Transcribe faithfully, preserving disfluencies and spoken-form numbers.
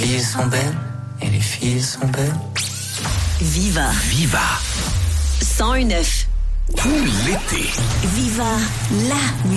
filles sont belles et les filles sont belles. Viva. Viva. cent un neuf. Tout l'été. Viva la